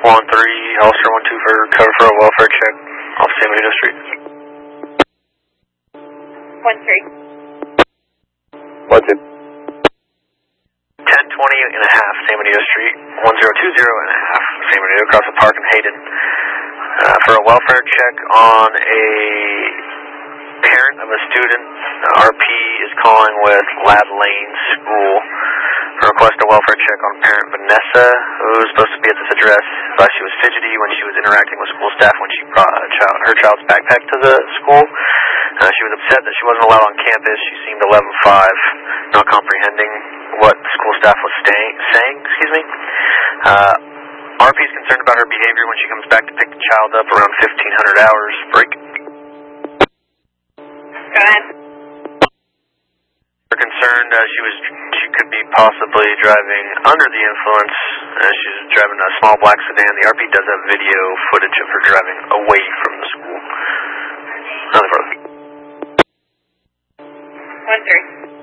Hollister 1-2 for cover for a welfare check off San Benito Street. 1-3. 1-2. 1020 and a half San Benito Street, 1020 and a half San Benito, across the park in Hayden, for a welfare check on a parent of a student. RP is calling with Lab Lane School to request a welfare check on parent Vanessa, who was supposed to be at this address. Thought she was fidgety when she was interacting with school staff when she brought her child's backpack to the school. She was upset that she wasn't allowed on campus. She seemed 11-5, not comprehending what the school staff was saying. RP is concerned about her behavior when she comes back to pick the child up around 1500 hours break. Go ahead. We're concerned she could be possibly driving under the influence. She's driving a small black sedan. The RP does have video footage of her driving away from the school. Nothing further. 1-3.